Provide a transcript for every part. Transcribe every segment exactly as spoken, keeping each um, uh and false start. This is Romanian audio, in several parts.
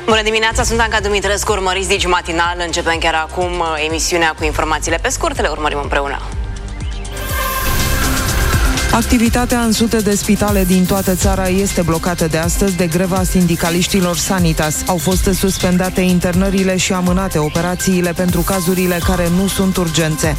Bună dimineața, sunt Anca Dumitrescu, urmăriți Digi Matinal. Începem chiar acum emisiunea cu informațiile pe scurt, le urmărim împreună. Activitatea în sute de spitale din toată țara este blocată de astăzi de greva sindicaliștilor Sanitas. Au fost suspendate internările și amânate operațiile pentru cazurile care nu sunt urgențe.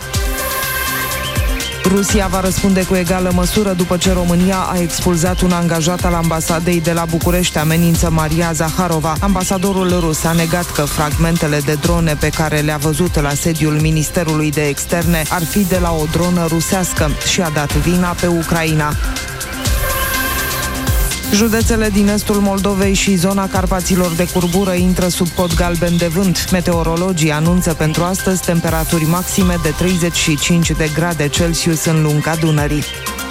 Rusia va răspunde cu egală măsură după ce România a expulzat un angajat al ambasadei de la București, amenință Maria Zaharova. Ambasadorul rus a negat că fragmentele de drone pe care le-a văzut la sediul Ministerului de Externe ar fi de la o dronă rusească și a dat vina pe Ucraina. Județele din estul Moldovei și zona Carpaților de curbură intră sub cod galben de vânt. Meteorologii anunță pentru astăzi temperaturi maxime de treizeci și cinci de grade Celsius în lunga Dunării.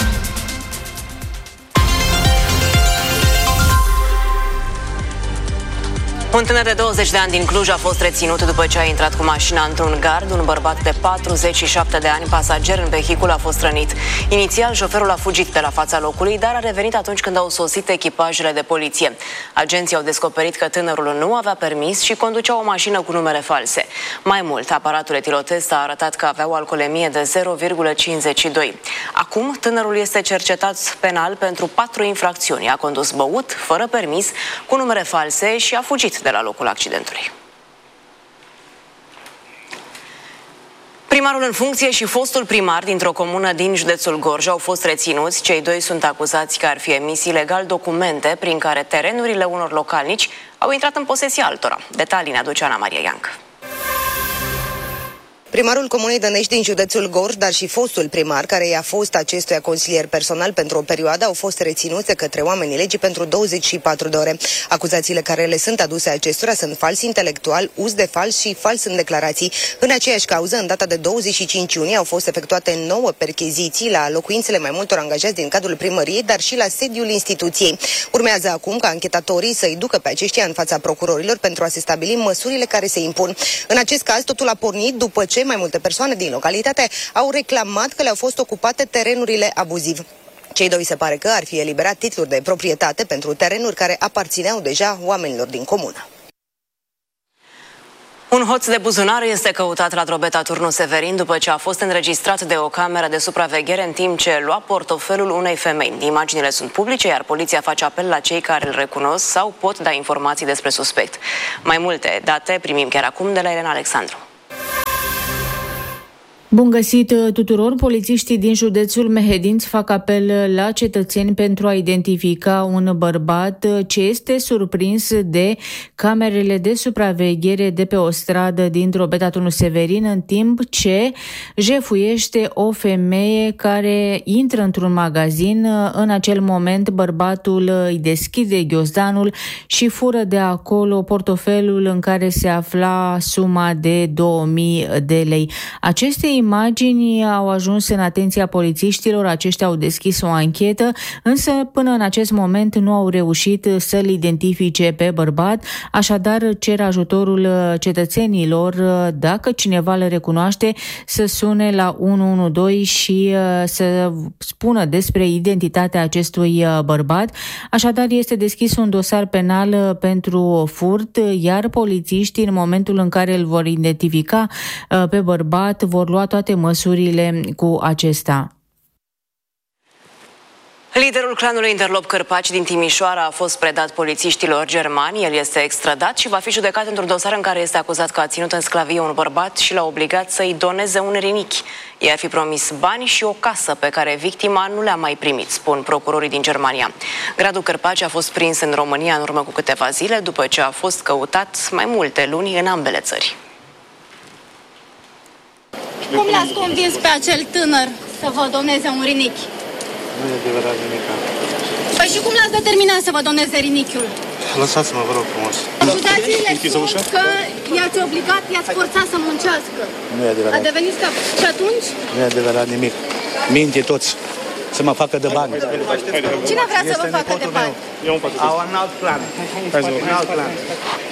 Un tânăr de douăzeci de ani din Cluj a fost reținut după ce a intrat cu mașina într-un gard. Un bărbat de patruzeci și șapte de ani, pasager în vehicul, a fost rănit. Inițial, șoferul a fugit de la fața locului, dar a revenit atunci când au sosit echipajele de poliție. Agenții au descoperit că tânărul nu avea permis și conducea o mașină cu numere false. Mai mult, aparatul etilotest a arătat că avea o alcoolemie de zero virgulă cincizeci și doi. Acum, tânărul este cercetat penal pentru patru infracțiuni. A condus băut, fără permis, cu numere false și a fugit de la locul accidentului. Primarul în funcție și fostul primar dintr-o comună din județul Gorj au fost reținuți. Cei doi sunt acuzați că ar fi emis ilegal documente prin care terenurile unor localnici au intrat în posesia altora. Detalii ne aduce Ana Maria Iancă. Primarul Comunei Dănești din județul Gorj, dar și fostul primar, care i-a fost acestuia consilier personal pentru o perioadă, au fost reținuți de către oamenii legii pentru douăzeci și patru de ore. Acuzațiile care le sunt aduse acestora sunt fals intelectual, uz de fals și fals în declarații. În aceeași cauză, în data de douăzeci și cinci iunie, au fost efectuate nouă percheziții la locuințele mai multor angajați din cadrul primăriei, dar și la sediul instituției. Urmează acum ca anchetatorii să-i ducă pe aceștia în fața procurorilor pentru a se stabili măsurile care se impun. În acest caz, totul a pornit după ce mai multe persoane din localitate au reclamat că le-au fost ocupate terenurile abuziv. Cei doi se pare că ar fi eliberat titluri de proprietate pentru terenuri care aparțineau deja oamenilor din comună. Un hoț de buzunar este căutat la Drobeta Turnu Severin după ce a fost înregistrat de o cameră de supraveghere în timp ce lua portofelul unei femei. Imaginile sunt publice, iar poliția face apel la cei care îl recunosc sau pot da informații despre suspect. Mai multe date primim chiar acum de la Elena Alexandru. Bun găsit tuturor! Polițiștii din județul Mehedinți fac apel la cetățeni pentru a identifica un bărbat ce este surprins de camerele de supraveghere de pe o stradă din Drobeta Turnu Severin, în timp ce jefuiește o femeie care intră într-un magazin. În acel moment, bărbatul îi deschide ghiozdanul și fură de acolo portofelul în care se afla suma de două mii de lei. Aceste imagini au ajuns în atenția polițiștilor, aceștia au deschis o anchetă, însă până în acest moment nu au reușit să-l identifice pe bărbat, așadar cer ajutorul cetățenilor, dacă cineva le recunoaște, să sune la unu unu doi și să spună despre identitatea acestui bărbat. Așadar este deschis un dosar penal pentru furt, iar polițiștii, în momentul în care îl vor identifica pe bărbat, vor lua toate măsurile cu acesta. Liderul clanului Interlop Cârpaci din Timișoara a fost predat polițiștilor germani. El este extradat și va fi judecat într-un dosar în care este acuzat că a ținut în sclavie un bărbat și l-a obligat să-i doneze un rinichi. Ei ar fi promis bani și o casă pe care victima nu le-a mai primit, spun procurorii din Germania. Gradul Cârpaci a fost prins în România în urmă cu câteva zile, după ce a fost căutat mai multe luni în ambele țări. Cum l-ați convins pe acel tânăr să vă doneze un rinichi? Nu e adevărat nimic. Păi și cum l-ați determinat să vă doneze rinichiul? Lăsați-mă, vă rog frumos. Acuzațiile spun că i-ați obligat, i-ați forțat să muncească. Nu e adevărat. A devenit scap. Și atunci? Nu e adevărat nimic. Minte toți. Să mă facă de bani. Cine vrea să vă facă de bani? Au un alt plan. Un alt plan.